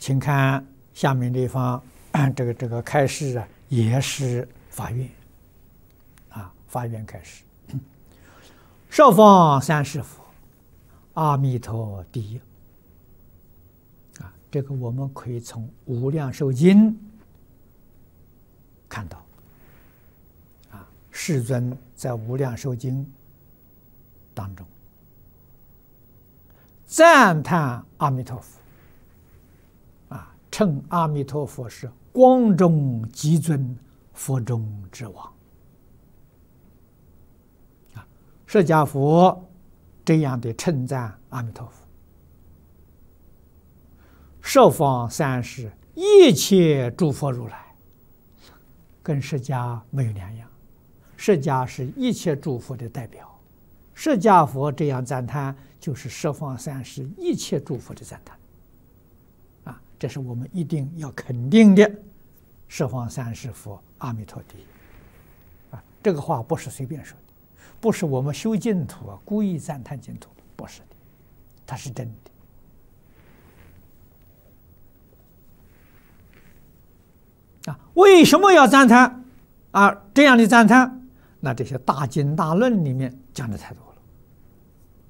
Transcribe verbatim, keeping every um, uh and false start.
请看下面地方，这个这个开示啊，也是发愿啊，发愿开示。十方三世佛，阿弥陀第一啊，这个我们可以从《无量寿经》看到啊，世尊在《无量寿经》当中赞叹阿弥陀佛啊，称阿弥陀佛是光中极尊，佛中之王啊，释迦佛这样的称赞阿弥陀佛，十方三世一切诸佛如来跟释迦没有两样，释迦是一切诸佛的代表，释迦佛这样赞叹，就是十方三世一切诸佛的赞叹啊，这是我们一定要肯定的。十方三世佛，阿弥陀第一啊，这个话不是随便说的，不是我们修净土啊故意赞叹净土，不是的，它是真的啊。为什么要赞叹啊？这样的赞叹，那这些大经大论里面讲的太多。